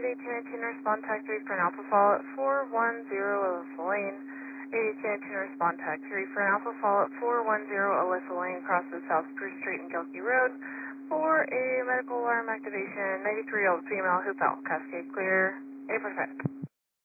8219 respond tag 3 for an Alpha Fall at 410 Alyssa Lane. 8219 respond tag 3 for an Alpha Fall at 410 Alyssa Lane, crosses South Spruce Street and Gilkey Road. For a medical alarm activation, 93-year-old female, hoop out, Cascade clear, 845.